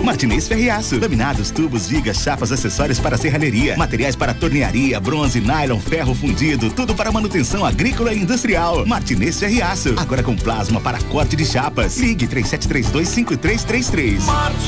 Martinez Ferreaço, laminados, tubos, vigas, chapas, acessórios para serralheria, materiais para tornearia, bronze, nylon, ferro fundido, tudo para manutenção agrícola e industrial. Martinez Ferreaço, agora com plasma para corte de chapas. Ligue 3732-5333.